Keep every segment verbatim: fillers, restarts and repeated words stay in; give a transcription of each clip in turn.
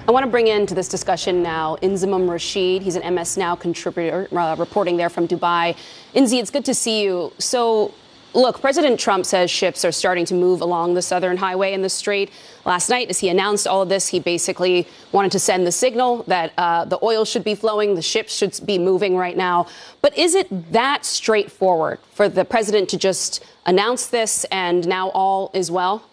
I want to bring into this discussion now Inzamam Rashid. He's an M S Now contributor uh, reporting there from Dubai. Inzi, it's good to see you. So, look, President Trump says ships are starting to move along the southern highway in the Strait. Last night, as he announced all of this, he basically wanted to send the signal that uh, the oil should be flowing, the ships should be moving right now. But is it that straightforward for the president to just announce this and now all is well?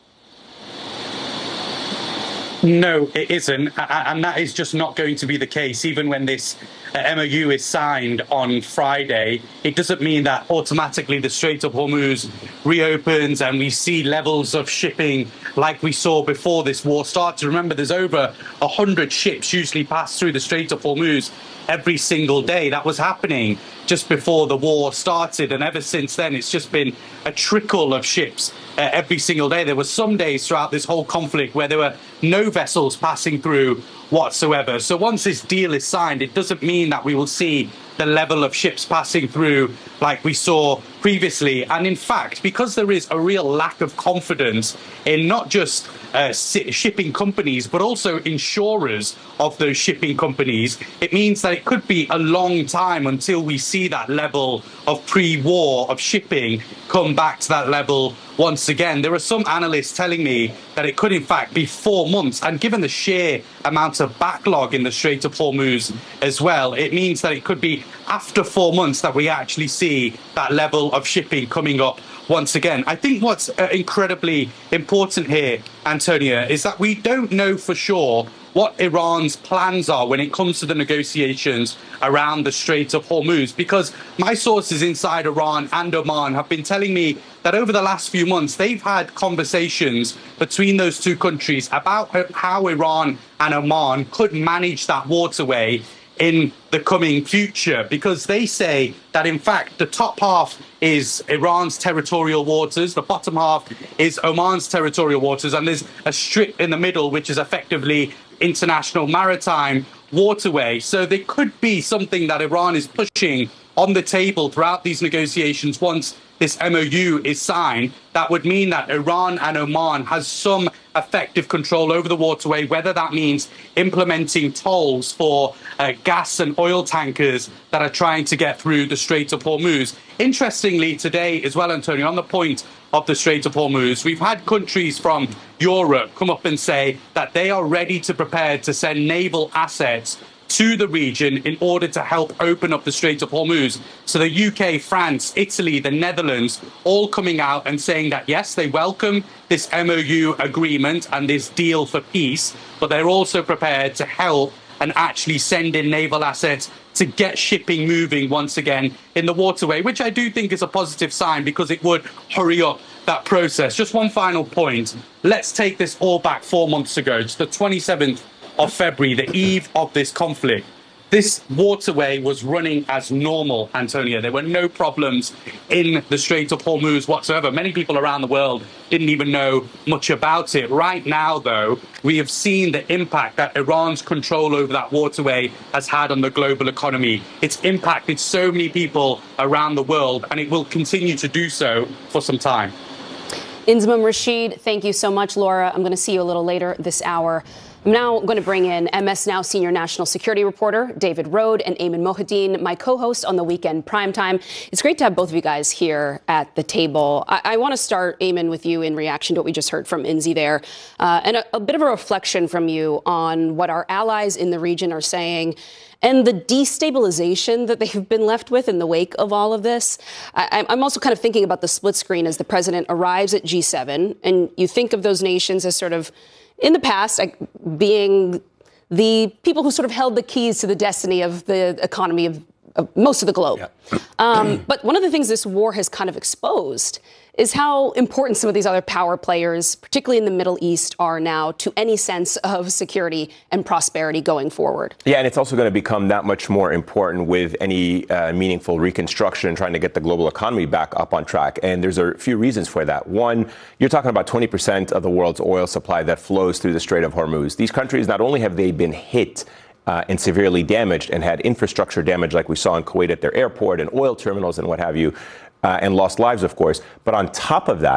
No, it isn't. And that is just not going to be the case. Even when this M O U is signed on Friday, it doesn't mean that automatically the Strait of Hormuz reopens and we see levels of shipping like we saw before this war started. Remember, there's over one hundred ships usually pass through the Strait of Hormuz every single day. That was happening just before the war started. And ever since then, it's just been a trickle of ships uh, every single day. There were some days throughout this whole conflict where there were no vessels passing through whatsoever. So once this deal is signed, it doesn't mean that we will see the level of ships passing through like we saw previously. And in fact, because there is a real lack of confidence in not just uh, shipping companies, but also insurers of those shipping companies, it means that it could be a long time until we see that level of pre-war of shipping come back to that level once again. There are some analysts telling me that it could in fact be four months. And given the sheer amount of backlog in the Strait of Hormuz as well, it means that it could be after four months that we actually see that level of shipping coming up once again. I think what's uh, incredibly important here, Antonia, is that we don't know for sure what Iran's plans are when it comes to the negotiations around the Strait of Hormuz, because my sources inside Iran and Oman have been telling me that over the last few months, they've had conversations between those two countries about how Iran and Oman could manage that waterway in the coming future, because they say that, in fact, the top half is Iran's territorial waters, the bottom half is Oman's territorial waters, and there's a strip in the middle, which is effectively international maritime waterway. So there could be something that Iran is pushing on the table throughout these negotiations once this M O U is signed, that would mean that Iran and Oman has some effective control over the waterway, whether that means implementing tolls for uh, gas and oil tankers that are trying to get through the Strait of Hormuz. Interestingly, today as well, Antonio, on the point of the Strait of Hormuz, we've had countries from Europe come up and say that they are ready to prepare to send naval assets to the region in order to help open up the Strait of Hormuz. So the U K, France, Italy, the Netherlands, all coming out and saying that, yes, they welcome this M O U agreement and this deal for peace, but they're also prepared to help and actually send in naval assets to get shipping moving once again in the waterway, which I do think is a positive sign because it would hurry up that process. Just one final point. Let's take this all back four months ago. It's the twenty-seventh of February, the eve of this conflict. This waterway was running as normal, Antonia. There were no problems in the Strait of Hormuz whatsoever. Many people around the world didn't even know much about it. Right now, though, we have seen the impact that Iran's control over that waterway has had on the global economy. It's impacted so many people around the world, and it will continue to do so for some time. Inzamam Rashid, thank you so much, Laura. I'm going to see you a little later this hour. I'm now going to bring in M S Now senior national security reporter David Rohde and Ayman Mohyeldin, my co-host on the Weekend Primetime. It's great to have both of you guys here at the table. I, I want to start, Ayman, with you in reaction to what we just heard from Inzi there, uh, and a, a bit of a reflection from you on what our allies in the region are saying and the destabilization that they've been left with in the wake of all of this. I, I'm also kind of thinking about the split screen as the president arrives at G seven, and you think of those nations as sort of, in the past, like, being the people who sort of held the keys to the destiny of the economy of, of most of the globe. Yeah. Um, but one of the things this war has kind of exposed is how important some of these other power players, particularly in the Middle East, are now to any sense of security and prosperity going forward. Yeah, and it's also going to become that much more important with any uh, meaningful reconstruction and trying to get the global economy back up on track. And there's a few reasons for that. One, you're talking about twenty percent of the world's oil supply that flows through the Strait of Hormuz. These countries, not only have they been hit Uh, and severely damaged and had infrastructure damage like we saw in Kuwait at their airport and oil terminals and what have you, uh, and lost lives, of course. But on top of that,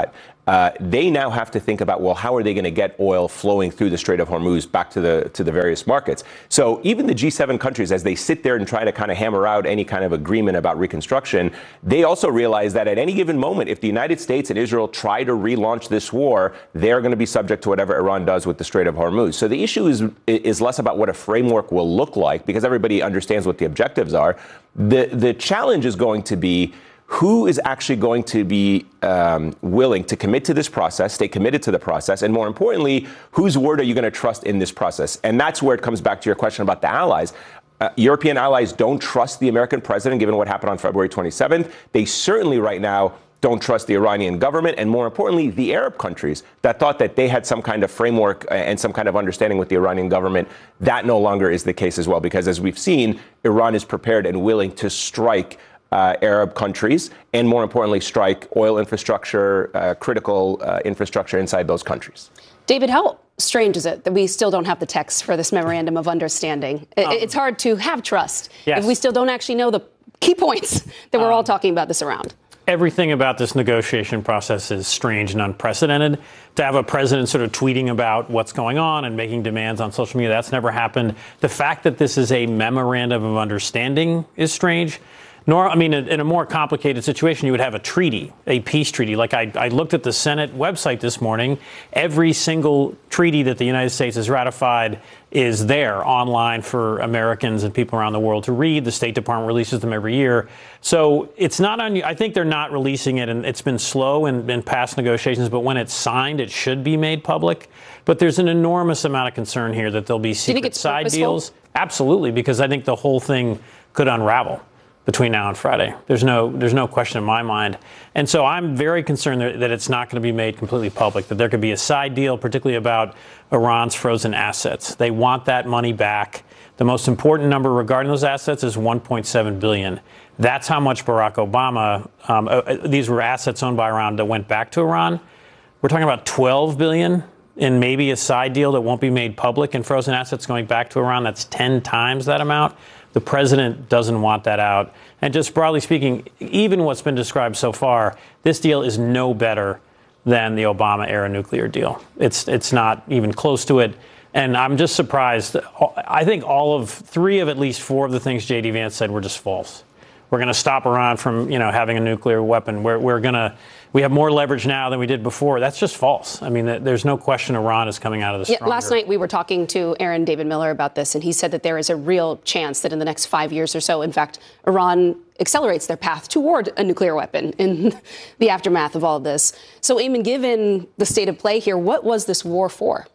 Uh, they now have to think about, well, how are they going to get oil flowing through the Strait of Hormuz back to the to the various markets? So even the G seven countries, as they sit there and try to kind of hammer out any kind of agreement about reconstruction, they also realize that at any given moment, if the United States and Israel try to relaunch this war, they're going to be subject to whatever Iran does with the Strait of Hormuz. So the issue is is less about what a framework will look like, because everybody understands what the objectives are. The the challenge is going to be, who is actually going to be um, willing to commit to this process, stay committed to the process, and more importantly, whose word are you going to trust in this process? And that's where it comes back to your question about the allies. Uh, European allies don't trust the American president, given what happened on February twenty-seventh. They certainly right now don't trust the Iranian government, and more importantly, the Arab countries that thought that they had some kind of framework and some kind of understanding with the Iranian government. That no longer is the case as well, because as we've seen, Iran is prepared and willing to strike Uh, Arab countries, and more importantly, strike oil infrastructure, uh, critical uh, infrastructure inside those countries. David, how strange is it that we still don't have the text for this memorandum of understanding? Um, it's hard to have trust yes. if we still don't actually know the key points that we're um, all talking about this around. Everything about this negotiation process is strange and unprecedented. To have a president sort of tweeting about what's going on and making demands on social media, that's never happened. The fact that this is a memorandum of understanding is strange. Nor, I mean, in a more complicated situation, you would have a treaty, a peace treaty. Like I, I looked at the Senate website this morning. Every single treaty that the United States has ratified is there online for Americans and people around the world to read. The State Department releases them every year. So it's not on you. I think they're not releasing it, and it's been slow in, in past negotiations. But when it's signed, it should be made public. But there's an enormous amount of concern here that there'll be secret side purposeful? deals. Absolutely, because I think the whole thing could unravel between now and Friday. There's no there's no question in my mind. And so I'm very concerned that, that it's not going to be made completely public, that there could be a side deal, particularly about Iran's frozen assets. They want that money back. The most important number regarding those assets is one point seven billion dollars. That's how much Barack Obama, um, uh, these were assets owned by Iran that went back to Iran. We're talking about twelve billion dollars in maybe a side deal that won't be made public, and frozen assets going back to Iran. That's ten times that amount. The president doesn't want that out. And just broadly speaking, even what's been described so far, this deal is no better than the Obama-era nuclear deal. It's it's not even close to it. And I'm just surprised. I think all of three of at least four of the things J D Vance said were just false. We're going to stop Iran from, you know, having a nuclear weapon. We're, we're going to we have more leverage now than we did before. That's just false. I mean, there's no question Iran is coming out of this. Yeah, last night we were talking to Aaron David Miller about this, and he said that there is a real chance that in the next five years or so, in fact, Iran accelerates their path toward a nuclear weapon in the aftermath of all of this. So, Eamon, given the state of play here, what was this war for?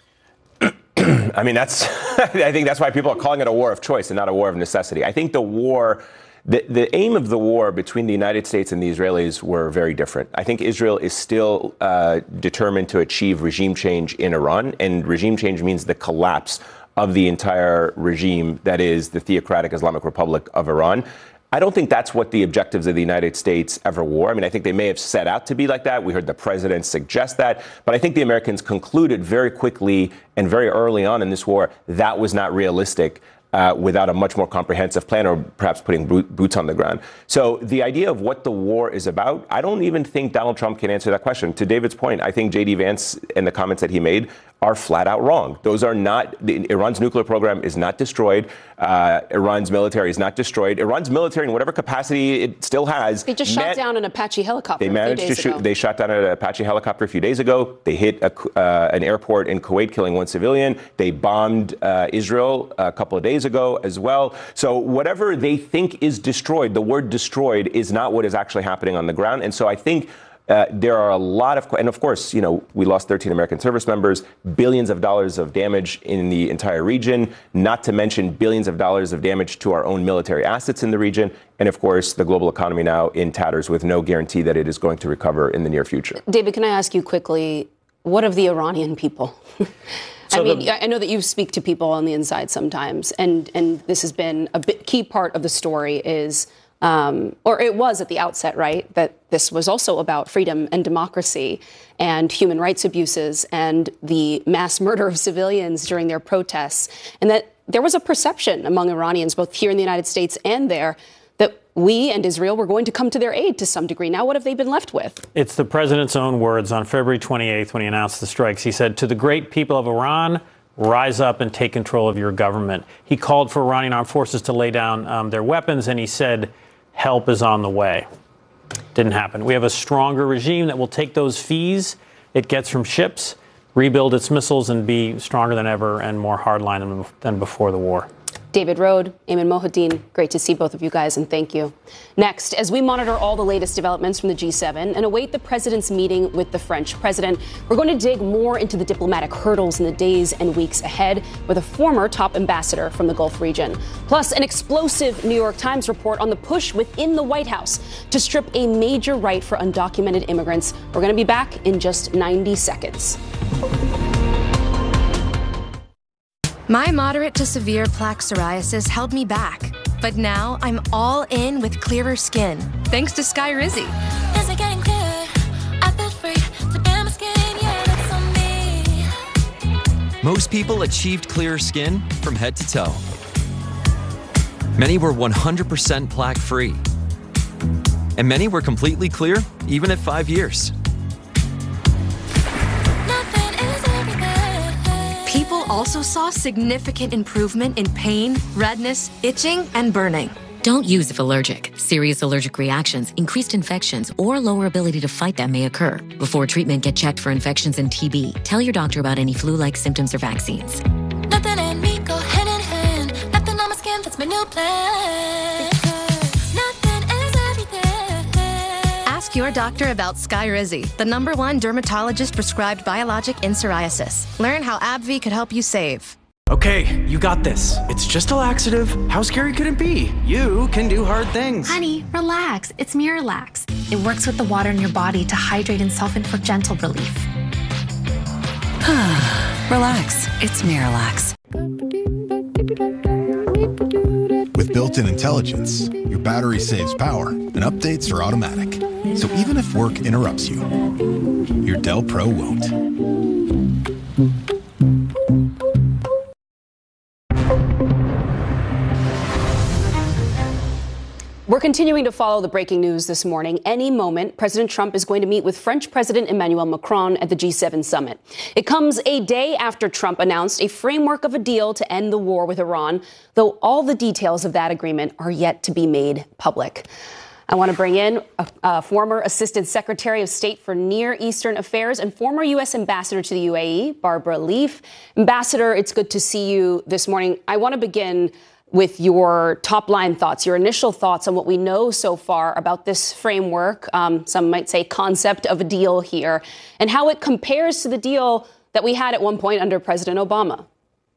I mean, that's I think that's why people are calling it a war of choice and not a war of necessity. I think the war The, the aim of the war between the United States and the Israelis were very different. I think Israel is still uh, determined to achieve regime change in Iran, and regime change means the collapse of the entire regime that is the theocratic Islamic Republic of Iran. I don't think that's what the objectives of the United States ever were. I mean, I think they may have set out to be like that. We heard the president suggest that. But I think the Americans concluded very quickly and very early on in this war that was not realistic. Uh, without a much more comprehensive plan, or perhaps putting boots on the ground. So the idea of what the war is about, I don't even think Donald Trump can answer that question. To David's point, I think J D Vance and the comments that he made are flat out wrong. Those are not, the, Iran's nuclear program is not destroyed. Uh, Iran's military is not destroyed. Iran's military, in whatever capacity it still has. They just shot down an Apache helicopter They managed a few days to shoot, ago. They shot down an Apache helicopter a few days ago. They hit a, uh, an airport in Kuwait, killing one civilian. They bombed uh, Israel a couple of days ago as well. So whatever they think is destroyed, the word destroyed is not what is actually happening on the ground. And so I think Uh, there are a lot of, and of course, you know, we lost thirteen American service members, billions of dollars of damage in the entire region, not to mention billions of dollars of damage to our own military assets in the region. And of course, the global economy now in tatters with no guarantee that it is going to recover in the near future. David, can I ask you quickly, what of the Iranian people? I mean, the, I know that you speak to people on the inside sometimes, and, and this has been a bit key part of the story is Um, or it was at the outset, right, that this was also about freedom and democracy and human rights abuses and the mass murder of civilians during their protests, and that there was a perception among Iranians, both here in the United States and there, that we and Israel were going to come to their aid to some degree. Now, what have they been left with? It's the president's own words on February twenty-eighth when he announced the strikes. He said, "To the great people of Iran, rise up and take control of your government." He called for Iranian armed forces to lay down um, their weapons, and he said, help is on the way. Didn't happen. We have a stronger regime that will take those fees it gets from ships, rebuild its missiles, and be stronger than ever and more hardline than before the war. David Rohde, Ayman Mohyeldin, great to see both of you guys, and thank you. Next, as we monitor all the latest developments from the G seven and await the president's meeting with the French president, we're going to dig more into the diplomatic hurdles in the days and weeks ahead with a former top ambassador from the Gulf region. Plus, an explosive New York Times report on the push within the White House to strip a major right for undocumented immigrants. We're going to be back in just ninety seconds. My moderate to severe plaque psoriasis held me back, but now I'm all in with clearer skin, thanks to Skyrizi. Is it getting clearer? I feel free to bare my skin, yeah, that's on me. Most people achieved clearer skin from head to toe. Many were one hundred percent plaque-free. And many were completely clear, even at five years. People also saw significant improvement in pain, redness, itching, and burning. Don't use if allergic. Serious allergic reactions, increased infections, or lower ability to fight them may occur. Before treatment, get checked for infections and T B. Tell your doctor about any flu-like symptoms or vaccines. Nothing and me go hand in hand. Nothing on my skin, that's my new plan. Because nothing is everything. Ask your doctor about Skyrizi, the number one dermatologist-prescribed biologic in psoriasis. Learn how AbbVie could help you save. Okay, you got this. It's just a laxative. How scary could it be? You can do hard things. Honey, relax. It's Miralax. It works with the water in your body to hydrate and soften for gentle relief. Relax. It's Miralax. With built-in intelligence, your battery saves power and updates are automatic. So even if work interrupts you, your Dell Pro won't. We're continuing to follow the breaking news this morning. Any moment, President Trump is going to meet with French President Emmanuel Macron at the G seven summit. It comes a day after Trump announced a framework of a deal to end the war with Iran, though all the details of that agreement are yet to be made public. I want to bring in a, a former Assistant Secretary of State for Near Eastern Affairs and former U S Ambassador to the U A E, Barbara Leaf. Ambassador, it's good to see you this morning. I want to begin with your top line thoughts, your initial thoughts on what we know so far about this framework, um, some might say concept of a deal here, and how it compares to the deal that we had at one point under President Obama.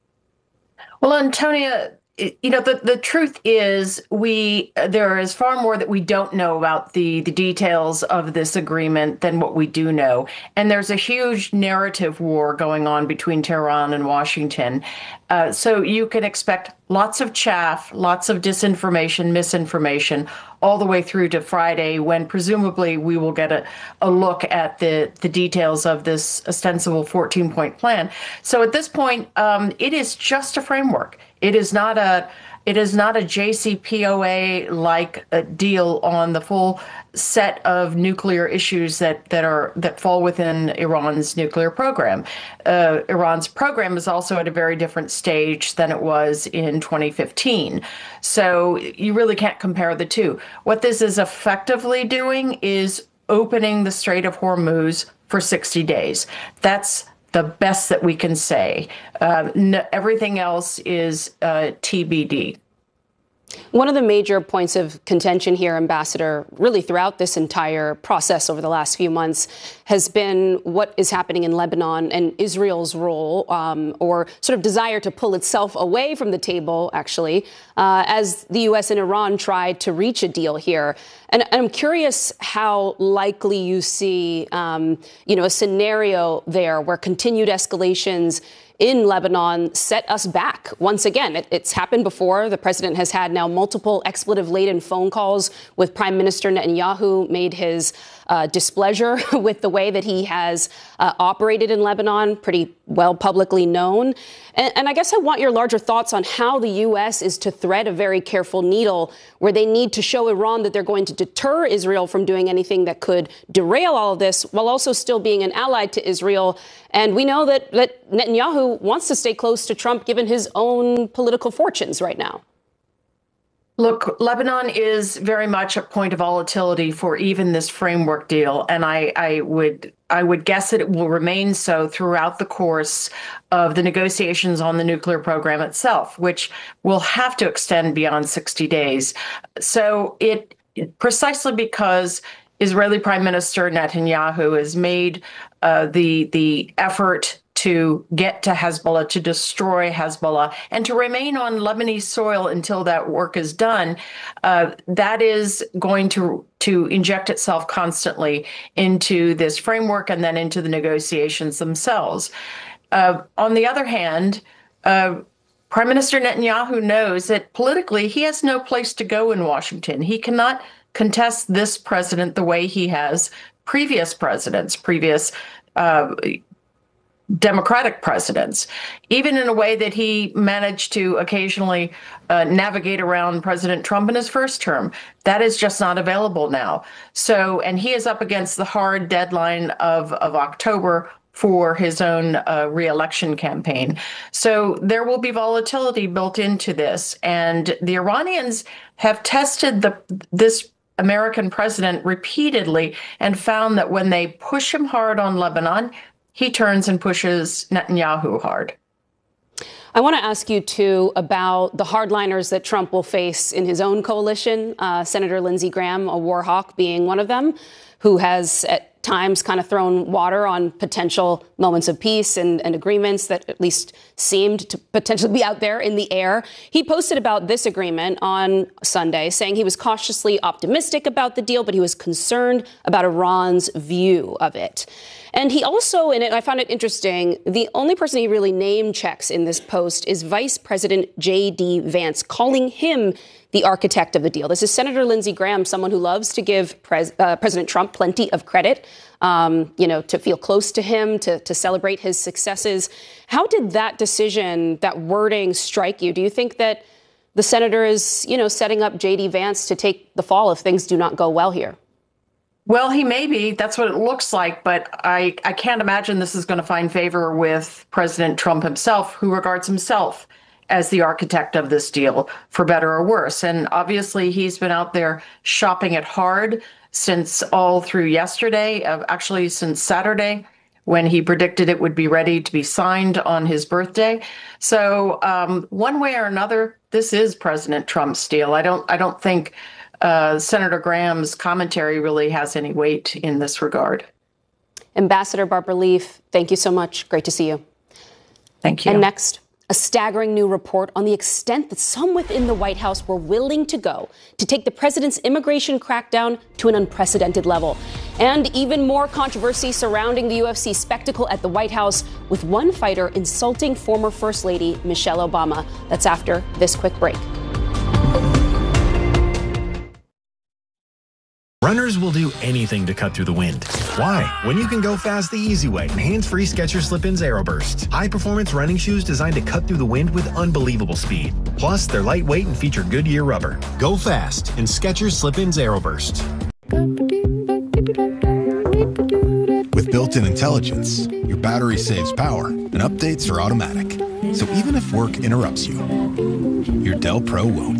Well, Antonia, you know, the, the truth is we there is far more that we don't know about the, the details of this agreement than what we do know. And there's a huge narrative war going on between Tehran and Washington. Uh, so you can expect lots of chaff, lots of disinformation, misinformation, all the way through to Friday, when presumably we will get a, a look at the, the details of this ostensible fourteen-point plan. So at this point, um, it is just a framework. It is not a it is not a J C P O A-like a deal on the full set of nuclear issues that, that are that fall within Iran's nuclear program. Uh, Iran's program is also at a very different stage than it was in twenty fifteen. So you really can't compare the two. What this is effectively doing is opening the Strait of Hormuz for sixty days. That's the best that we can say. Uh, no, everything else is uh, T B D. One of the major points of contention here, Ambassador, really throughout this entire process over the last few months, has been what is happening in Lebanon and Israel's role um, or sort of desire to pull itself away from the table, actually, uh, as the U S and Iran try to reach a deal here. And I'm curious how likely you see, um, you know, a scenario there where continued escalations in Lebanon set us back once again. It, it's happened before. The president has had now multiple expletive-laden phone calls with Prime Minister Netanyahu, made his uh, displeasure with the way that he has uh, operated in Lebanon, pretty well publicly known. And, and I guess I want your larger thoughts on how the U S is to thread a very careful needle where they need to show Iran that they're going to deter Israel from doing anything that could derail all of this, while also still being an ally to Israel. And we know that, that Netanyahu wants to stay close to Trump, given his own political fortunes right now. Look, Lebanon is very much a point of volatility for even this framework deal, and I, I would I would guess that it will remain so throughout the course of the negotiations on the nuclear program itself, which will have to extend beyond sixty days. So it precisely because Israeli Prime Minister Netanyahu has made uh, the the effort to get to Hezbollah, to destroy Hezbollah, and to remain on Lebanese soil until that work is done, uh, that is going to to inject itself constantly into this framework and then into the negotiations themselves. Uh, on the other hand, uh, Prime Minister Netanyahu knows that politically he has no place to go in Washington. He cannot contest this president the way he has previous presidents, previous uh, Democratic presidents, even in a way that he managed to occasionally uh, navigate around President Trump in his first term. That is just not available now. So, and he is up against the hard deadline of, of October for his own uh, re-election campaign. So there will be volatility built into this. And the Iranians have tested the this American president repeatedly and found that when they push him hard on Lebanon, he turns and pushes Netanyahu hard. I want to ask you, too, about the hardliners that Trump will face in his own coalition, uh, Senator Lindsey Graham, a war hawk, being one of them, who has at times kind of thrown water on potential moments of peace and, and agreements that at least seemed to potentially be out there in the air. He posted about this agreement on Sunday, saying he was cautiously optimistic about the deal, but he was concerned about Iran's view of it. And he also, and I found it interesting, the only person he really name checks in this post is Vice President J D Vance, calling him the architect of the deal. This is Senator Lindsey Graham, someone who loves to give pres- uh, President Trump plenty of credit, um, you know, to feel close to him, to, to celebrate his successes. How did that decision, that wording strike you? Do you think that the senator is, you know, setting up J D Vance to take the fall if things do not go well here? Well, he may be. That's what it looks like. But I, I can't imagine this is going to find favor with President Trump himself, who regards himself as the architect of this deal, for better or worse. And obviously, he's been out there shopping it hard since all through yesterday, uh, actually since Saturday, when he predicted it would be ready to be signed on his birthday. So um, one way or another, this is President Trump's deal. I don't, I don't think Uh, Senator Graham's commentary really has any weight in this regard. Ambassador Barbara Leaf, thank you so much. Great to see you. Thank you. And next, a staggering new report on the extent that some within the White House were willing to go to take the president's immigration crackdown to an unprecedented level. And even more controversy surrounding the U F C spectacle at the White House, with one fighter insulting former First Lady Michelle Obama. That's after this quick break. Runners will do anything to cut through the wind. Why? When you can go fast the easy way in hands-free Skechers Slip-ins Aeroburst. High-performance running shoes designed to cut through the wind with unbelievable speed. Plus, they're lightweight and feature Goodyear rubber. Go fast in Skechers Slip-ins Aeroburst. With built-in intelligence, your battery saves power and updates are automatic. So even if work interrupts you, your Dell Pro won't.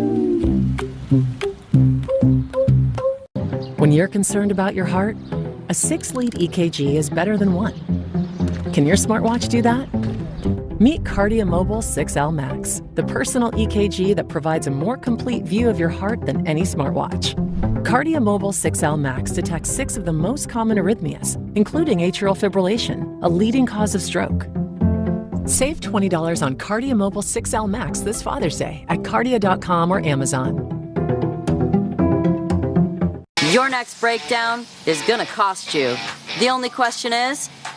When you're concerned about your heart, a six-lead E K G is better than one. Can your smartwatch do that? Meet KardiaMobile six L Max, the personal E K G that provides a more complete view of your heart than any smartwatch. KardiaMobile six L Max detects six of the most common arrhythmias, including atrial fibrillation, a leading cause of stroke. Save twenty dollars on KardiaMobile six L Max this Father's Day at kardia dot com or Amazon. Your next breakdown is gonna cost you. The only question is,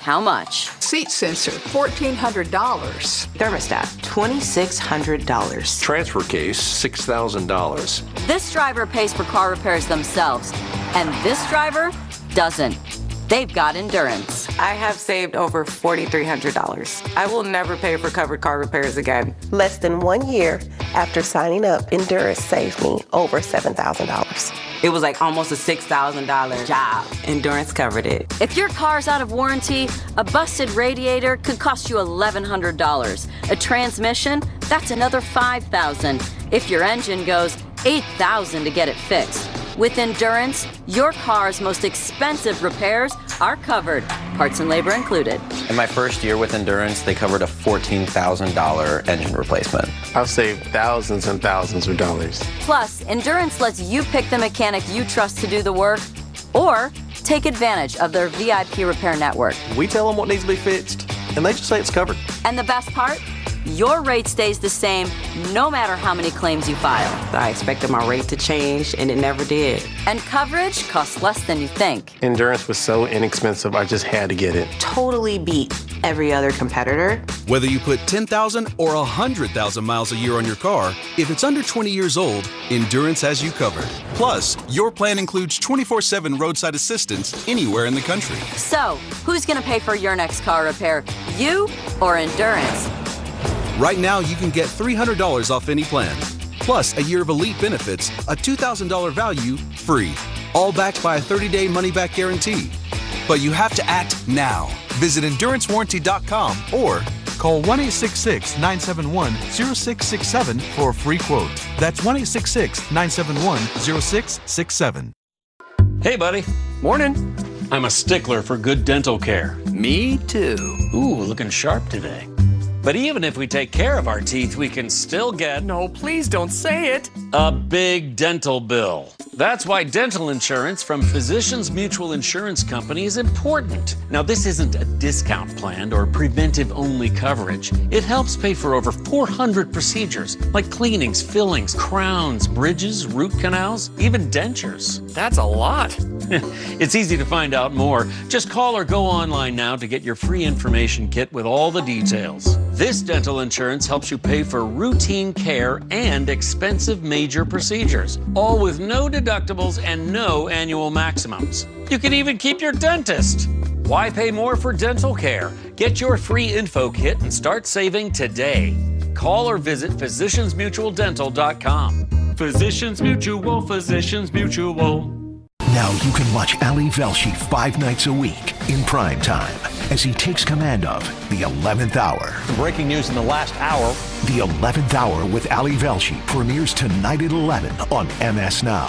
how much? Seat sensor, fourteen hundred dollars. Thermostat, twenty-six hundred dollars. Transfer case, six thousand dollars. This driver pays for car repairs themselves, and this driver doesn't. They've got Endurance. I have saved over four thousand three hundred dollars. I will never pay for covered car repairs again. Less than one year after signing up, Endurance saved me over seven thousand dollars. It was like almost a six thousand dollars job. Endurance covered it. If your car's out of warranty, a busted radiator could cost you eleven hundred dollars. A transmission, that's another five thousand dollars. If your engine goes, eight thousand dollars to get it fixed. With Endurance, your car's most expensive repairs are covered, parts and labor included. In my first year with Endurance, they covered a fourteen thousand dollars engine replacement. I've saved thousands and thousands of dollars. Plus, Endurance lets you pick the mechanic you trust to do the work, or take advantage of their V I P repair network. We tell them what needs to be fixed, and they just say it's covered. And the best part? Your rate stays the same no matter how many claims you file. I expected my rate to change, and it never did. And coverage costs less than you think. Endurance was so inexpensive, I just had to get it. Totally beat every other competitor. Whether you put ten thousand or one hundred thousand miles a year on your car, if it's under twenty years old, Endurance has you covered. Plus, your plan includes twenty-four seven roadside assistance anywhere in the country. So, who's going to pay for your next car repair? You or Endurance? Right now, you can get three hundred dollars off any plan, plus a year of elite benefits, a two thousand dollars value, free, all backed by a thirty-day money-back guarantee. But you have to act now. Visit endurance warranty dot com or call one eight six six, nine seven one, zero six six seven for a free quote. That's one eight six six, nine seven one, zero six six seven. Hey, buddy. Morning. I'm a stickler for good dental care. Me too. Ooh, looking sharp today. But even if we take care of our teeth, we can still get... No, please don't say it. A big dental bill. That's why dental insurance from Physicians Mutual Insurance Company is important. Now, this isn't a discount plan or preventive-only coverage. It helps pay for over four hundred procedures, like cleanings, fillings, crowns, bridges, root canals, even dentures. That's a lot. It's easy to find out more. Just call or go online now to get your free information kit with all the details. This dental insurance helps you pay for routine care and expensive major procedures, all with no deductibles and no annual maximums. You can even keep your dentist. Why pay more for dental care? Get your free info kit and start saving today. Call or visit physicians mutual dental dot com. Physicians Mutual, Physicians Mutual. Now you can watch Ali Velshi five nights a week in prime time as he takes command of The eleventh Hour. Breaking news in the last hour. The eleventh Hour with Ali Velshi premieres tonight at eleven on M S Now.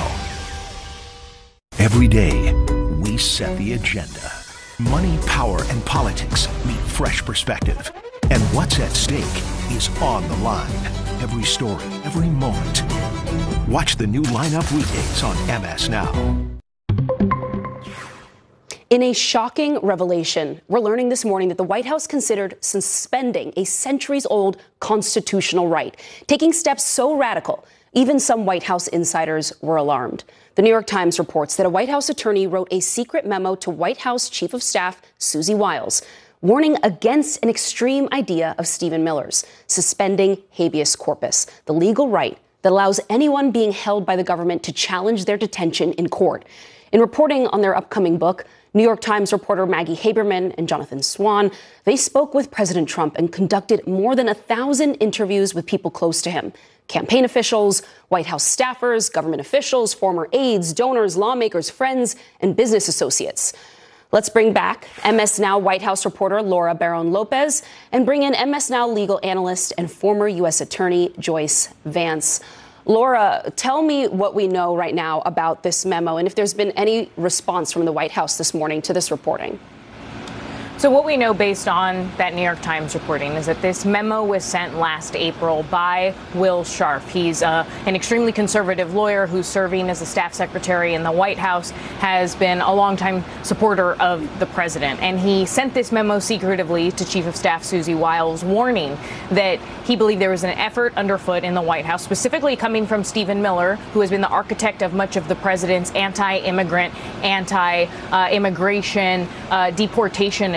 Every day, we set the agenda. Money, power, and politics meet fresh perspective. And what's at stake is on the line. Every story, every moment. Watch the new lineup weekdays on M S Now. In a shocking revelation, we're learning this morning that the White House considered suspending a centuries-old constitutional right, taking steps so radical, even some White House insiders were alarmed. The New York Times reports that a White House attorney wrote a secret memo to White House Chief of Staff Susie Wiles, warning against an extreme idea of Stephen Miller's, suspending habeas corpus, the legal right that allows anyone being held by the government to challenge their detention in court. In reporting on their upcoming book, New York Times reporter Maggie Haberman and Jonathan Swan, they spoke with President Trump and conducted more than a thousand interviews with people close to him. Campaign officials, White House staffers, government officials, former aides, donors, lawmakers, friends, and business associates. Let's bring back M S Now White House reporter Laura Barron Lopez and bring in M S Now legal analyst and former U S Attorney Joyce Vance. Laura, tell me what we know right now about this memo and if there's been any response from the White House this morning to this reporting. So what we know based on that New York Times reporting is that this memo was sent last April by Will Sharf. He's uh, an extremely conservative lawyer who's serving as a staff secretary in the White House, has been a longtime supporter of the president. And he sent this memo secretively to Chief of Staff Susie Wiles, warning that he believed there was an effort underfoot in the White House, specifically coming from Stephen Miller, who has been the architect of much of the president's anti-immigrant, anti-immigration, uh, deportation agenda.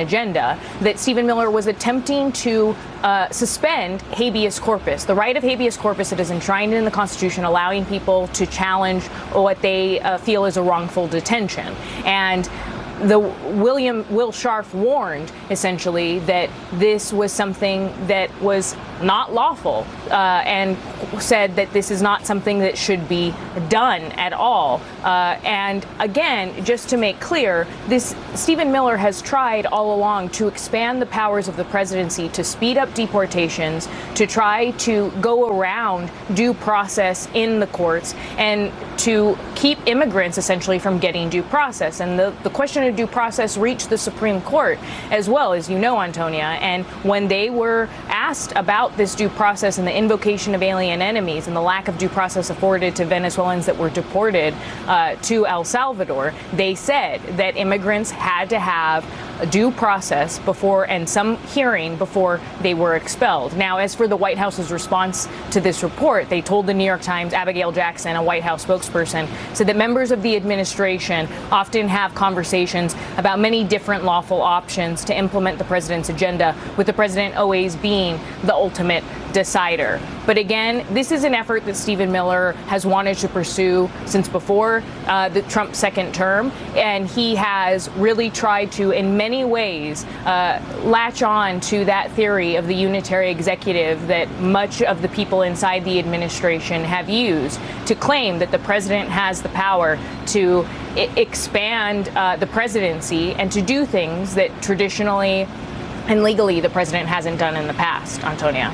agenda that Stephen Miller was attempting to uh, suspend habeas corpus, the right of habeas corpus that is enshrined in the Constitution, allowing people to challenge what they uh, feel is a wrongful detention. And the William Will Scharf warned essentially that this was something that was not lawful, uh, and said that this is not something that should be done at all. Uh, and again, just to make clear, this Stephen Miller has tried all along to expand the powers of the presidency to speed up deportations, to try to go around due process in the courts, and to keep immigrants essentially from getting due process. And the, the question of due process reached the Supreme Court as well, as you know, Antonia. And when they were asked about this due process and the invocation of alien enemies and the lack of due process afforded to Venezuelans that were deported uh, to El Salvador, they said that immigrants had to have a due process before and some hearing before they were expelled. Now, as for the White House's response to this report, they told the New York Times, Abigail Jackson, a White House spokesperson, said that members of the administration often have conversations about many different lawful options to implement the president's agenda, with the president always being the ultimate decider. But again, this is an effort that Stephen Miller has wanted to pursue since before uh, the Trump second term, and he has really tried to, in many ways, uh, latch on to that theory of the unitary executive that much of the people inside the administration have used to claim that the president has the power to I- expand uh, the presidency and to do things that traditionally and legally the president hasn't done in the past. Antonia.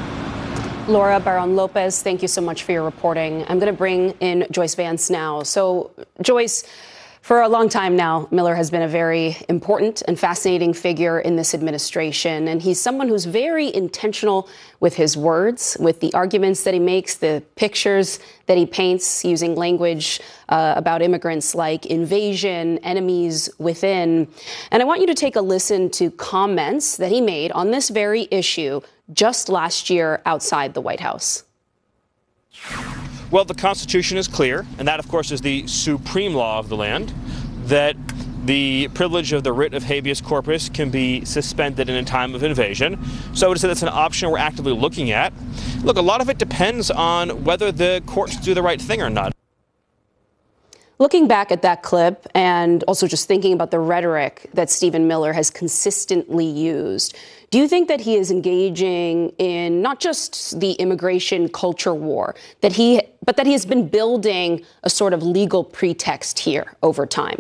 Laura Barron Lopez, thank you so much for your reporting. I'm going to bring in Joyce Vance now. So, Joyce, for a long time now, Miller has been a very important and fascinating figure in this administration, and he's someone who's very intentional with his words, with the arguments that he makes, the pictures that he paints, using language uh, about immigrants like invasion, enemies within. And I want you to take a listen to comments that he made on this very issue just last year outside the White House. Well, the Constitution is clear, and that, of course, is the supreme law of the land, that the privilege of the writ of habeas corpus can be suspended in a time of invasion. So I would say that's an option we're actively looking at. Look, a lot of it depends on whether the courts do the right thing or not. Looking back at that clip and also just thinking about the rhetoric that Stephen Miller has consistently used, do you think that he is engaging in not just the immigration culture war, that he, but that he has been building a sort of legal pretext here over time?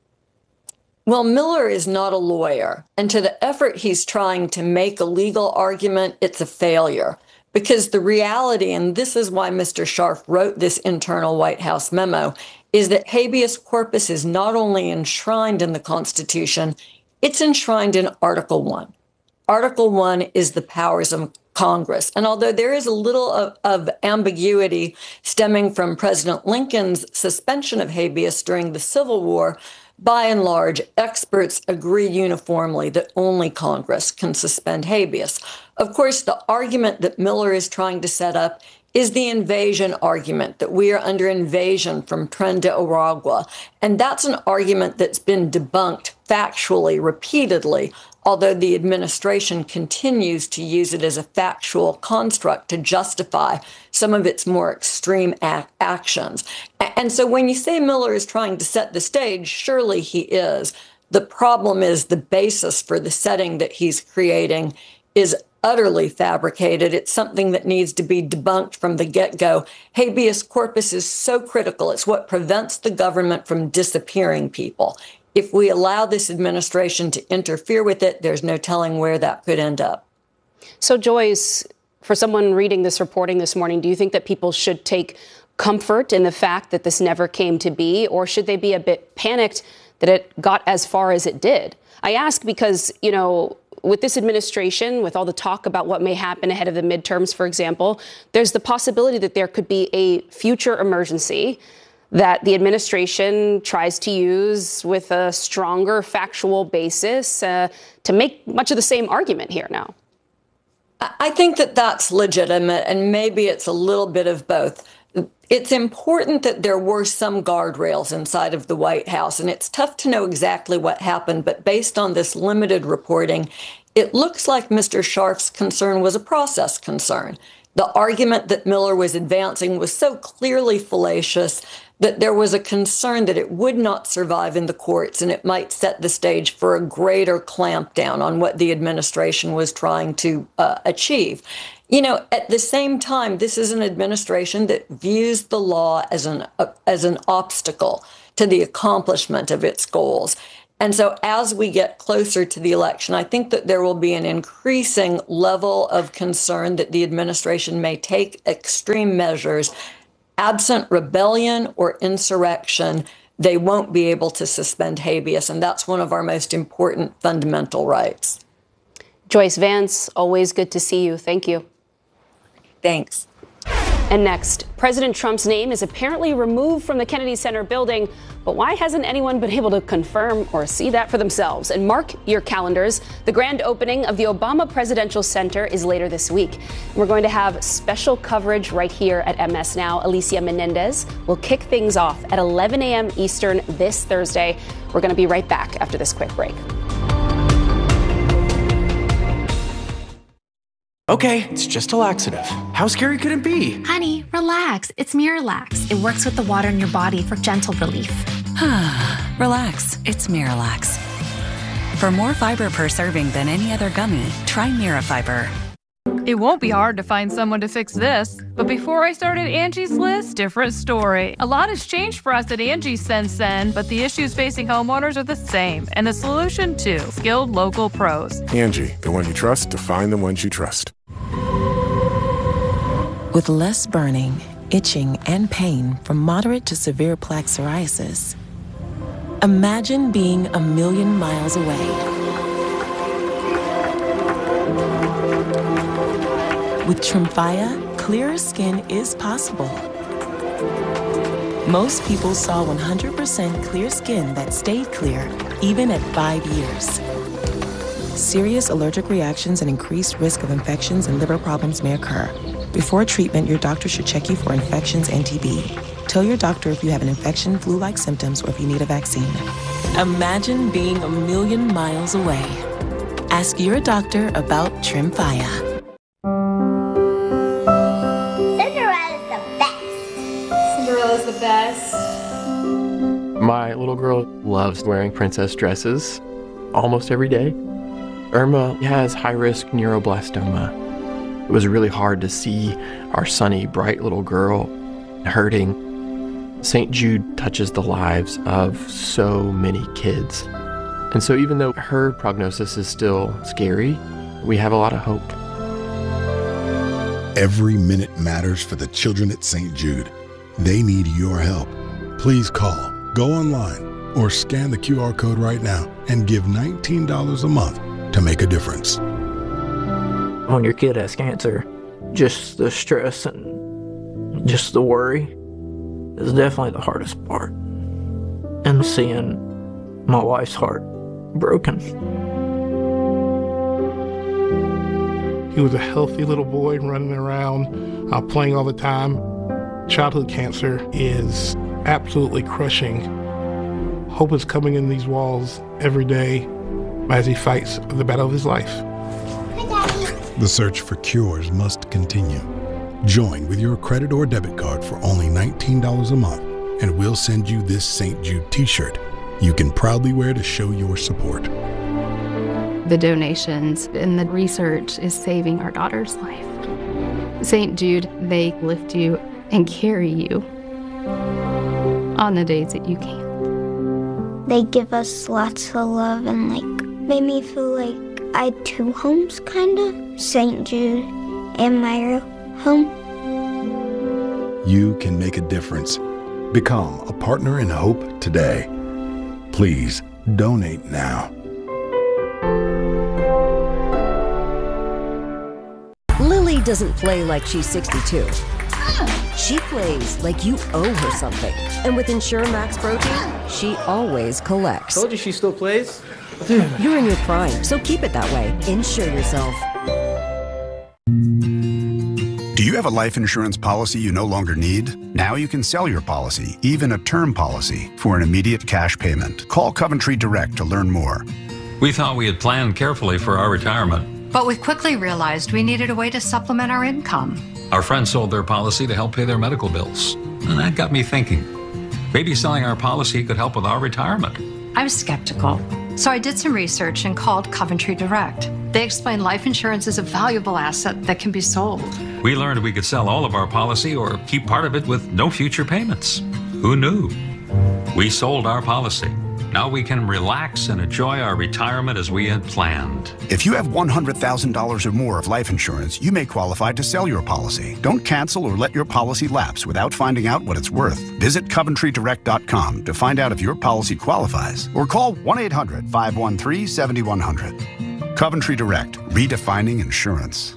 Well, Miller is not a lawyer, and to the effort he's trying to make a legal argument, it's a failure. Because the reality, and this is why Mister Scharf wrote this internal White House memo, is that habeas corpus is not only enshrined in the Constitution, it's enshrined in Article one. Article one is the powers of Congress. And although there is a little of, of ambiguity stemming from President Lincoln's suspension of habeas during the Civil War, by and large, experts agree uniformly that only Congress can suspend habeas. Of course, the argument that Miller is trying to set up is the invasion argument, that we are under invasion from Tren de Aragua. And that's an argument that's been debunked factually repeatedly, although the administration continues to use it as a factual construct to justify some of its more extreme ac- actions. And so when you say Miller is trying to set the stage, surely he is. The problem is the basis for the setting that he's creating is utterly fabricated. It's something that needs to be debunked from the get-go. Habeas corpus is so critical. It's what prevents the government from disappearing people. If we allow this administration to interfere with it, there's no telling where that could end up. So, Joyce, for someone reading this reporting this morning, do you think that people should take comfort in the fact that this never came to be, or should they be a bit panicked that it got as far as it did? I ask because, you know, with this administration, with all the talk about what may happen ahead of the midterms, for example, there's the possibility that there could be a future emergency that the administration tries to use with a stronger factual basis uh, to make much of the same argument here now. I think that that's legitimate, and maybe it's a little bit of both. it's important that there were some guardrails inside of the White House, and it's tough to know exactly what happened, but based on this limited reporting, it looks like Mister Scharf's concern was a process concern. The argument that Miller was advancing was so clearly fallacious that there was a concern that it would not survive in the courts and it might set the stage for a greater clampdown on what the administration was trying to uh, achieve. You know, at the same time, this is an administration that views the law as an uh, as an obstacle to the accomplishment of its goals. And so as we get closer to the election, I think that there will be an increasing level of concern that the administration may take extreme measures. Absent rebellion or insurrection, they won't be able to suspend habeas, and that's one of our most important fundamental rights. Joyce Vance, always good to see you. Thank you. Thanks. And next, President Trump's name is apparently removed from the Kennedy Center building, but why hasn't anyone been able to confirm or see that for themselves? And mark your calendars. The grand opening of the Obama Presidential Center is later this week. We're going to have special coverage right here at M S Now. Alicia Menendez will kick things off at eleven a.m. Eastern this Thursday. We're going to be right back after this quick break. Okay, it's just a laxative. How scary could it be? Honey, relax. It's Miralax. It works with the water in your body for gentle relief. Relax. It's Miralax. For more fiber per serving than any other gummy, try Mirafiber. It won't be hard to find someone to fix this. But before I started Angie's List, different story. A lot has changed for us at Angie since then, but the issues facing homeowners are the same. And the solution too, skilled local pros. Angie, the one you trust to find the ones you trust. With less burning, itching, and pain from moderate to severe plaque psoriasis, imagine being a million miles away. With Tremfya, clearer skin is possible. Most people saw one hundred percent clear skin that stayed clear, even at five years. Serious allergic reactions and increased risk of infections and liver problems may occur. Before treatment, your doctor should check you for infections and T B. Tell your doctor if you have an infection, flu-like symptoms, or if you need a vaccine. Imagine being a million miles away. Ask your doctor about Tremfya. Cinderella's the best. My little girl loves wearing princess dresses almost every day. Irma has high-risk neuroblastoma. It was really hard to see our sunny, bright little girl hurting. Saint Jude touches the lives of so many kids. And so even though her prognosis is still scary, we have a lot of hope. Every minute matters for the children at Saint Jude. They need your help. Please call, go online, or scan the Q R code right now and give nineteen dollars a month to make a difference. When your kid has cancer, just the stress and just the worry is definitely the hardest part. And seeing my wife's heart broken. He was a healthy little boy running around, uh, playing all the time. Childhood cancer is absolutely crushing. Hope is coming in these walls every day as he fights the battle of his life. The search for cures must continue. Join with your credit or debit card for only nineteen dollars a month, and we'll send you this Saint Jude t-shirt you can proudly wear to show your support. The donations and the research is saving our daughter's life. Saint Jude, they lift you and carry you on the days that you can't. They give us lots of love and like made me feel like I had two homes, kind of. Saint Jude and my home. You can make a difference. Become a partner in hope today. Please donate now. Lily doesn't play like she's sixty-two. She plays like you owe her something. And with Ensure Max Protein, she always collects. Told you she still plays. Dude, you're in your prime, so keep it that way. Insure yourself. Do Do you have a life insurance policy you no longer need? Now you can sell your policy, even a term policy, for an immediate cash payment. Call Coventry Direct to learn more. We thought we had planned carefully for our retirement. But we quickly realized we needed a way to supplement our income. Our friends sold their policy to help pay their medical bills. And that got me thinking. Maybe selling our policy could help with our retirement. I was skeptical. So I did some research and called Coventry Direct. They explained life insurance is a valuable asset that can be sold. We learned we could sell all of our policy or keep part of it with no future payments. Who knew? We sold our policy. Now we can relax and enjoy our retirement as we had planned. If you have one hundred thousand dollars or more of life insurance, you may qualify to sell your policy. Don't cancel or let your policy lapse without finding out what it's worth. Visit Coventry Direct dot com to find out if your policy qualifies or call one eight hundred, five one three, seven one zero zero. Coventry Direct, redefining insurance.